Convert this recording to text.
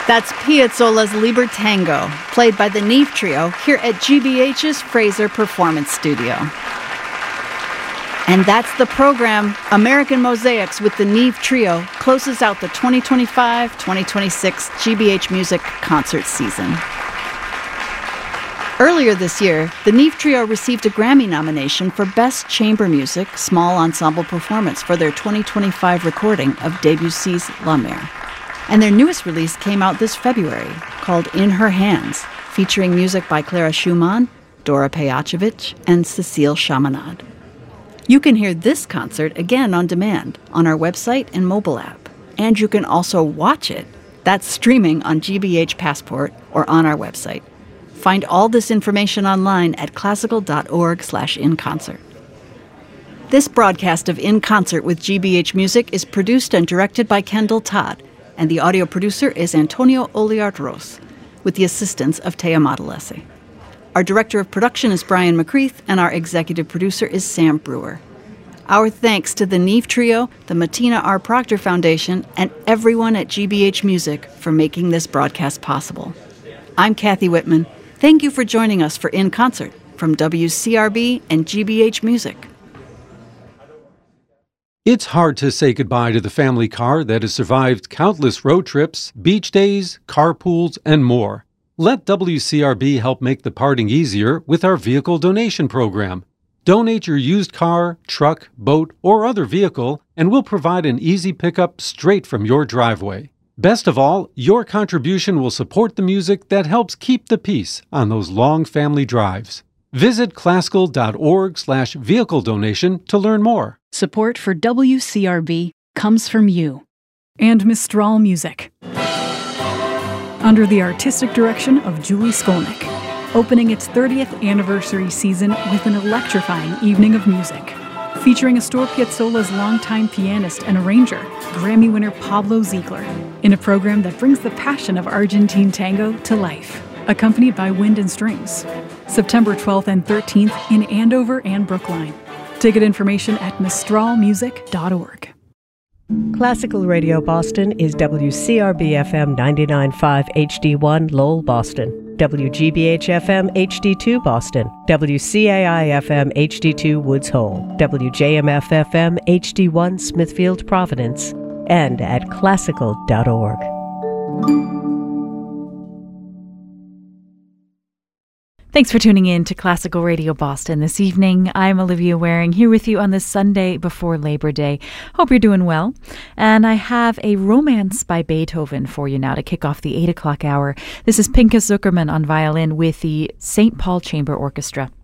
That's Piazzolla's Libertango, played by the Neve Trio here at GBH's Fraser Performance Studio. And that's the program. American Mosaics with the Neve Trio closes out the 2025-2026 GBH Music concert season. Earlier this year, the Neve Trio received a Grammy nomination for Best Chamber Music Small Ensemble Performance for their 2025 recording of Debussy's La Mer. And their newest release came out this February, called In Her Hands, featuring music by Clara Schumann, Dora Pejacevic, and Cecile Chaminade. You can hear this concert again on demand on our website and mobile app. And you can also watch it. That's streaming on GBH Passport or on our website. Find all this information online at classical.org/inconcert. This broadcast of In Concert with GBH Music is produced and directed by Kendall Todd, and the audio producer is Antonio Oliart-Ros, with the assistance of Tea Modellesi. Our director of production is Brian McCreath, and our executive producer is Sam Brewer. Our thanks to the Neve Trio, the Martina R. Proctor Foundation, and everyone at GBH Music for making this broadcast possible. I'm Kathy Whitman. Thank you for joining us for In Concert from WCRB and GBH Music. It's hard to say goodbye to the family car that has survived countless road trips, beach days, carpools, and more. Let WCRB help make the parting easier with our vehicle donation program. Donate your used car, truck, boat, or other vehicle, and we'll provide an easy pickup straight from your driveway. Best of all, your contribution will support the music that helps keep the peace on those long family drives. Visit classical.org/vehicle donation to learn more. Support for WCRB comes from you and Mistral Music. Under the artistic direction of Julie Skolnick, opening its 30th anniversary season with an electrifying evening of music, featuring Astor Piazzolla's longtime pianist and arranger, Grammy winner Pablo Ziegler, in a program that brings the passion of Argentine tango to life, accompanied by wind and strings. September 12th and 13th in Andover and Brookline. Ticket information at mistralmusic.org. Classical Radio Boston is WCRB-FM 99.5 HD1 Lowell, Boston, WGBH-FM HD2 Boston, WCAI-FM HD2 Woods Hole, WJMF-FM HD1 Smithfield, Providence, and at classical.org. Thanks for tuning in to Classical Radio Boston this evening. I'm Olivia Waring, here with you on this Sunday before Labor Day. Hope you're doing well. And I have a Romance by Beethoven for you now to kick off the 8 o'clock hour. This is Pinchas Zuckerman on violin with the St. Paul Chamber Orchestra.